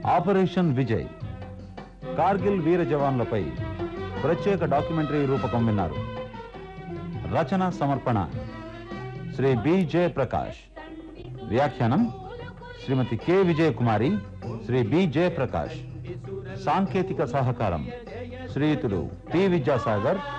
Operation Vijay Kargil వీర జవాన్లపై ప్రత్యేక documentary రూపకం విన్నారు. రచన సమర్పణ శ్రీ బి జయప్రకాష్. వ్యాఖ్యానం శ్రీమతి కె విజయకుమారి, శ్రీ బి జయప్రకాష్. సాంకేతిక సహకారం శ్రీయుతులు పి విద్యాసాగర్,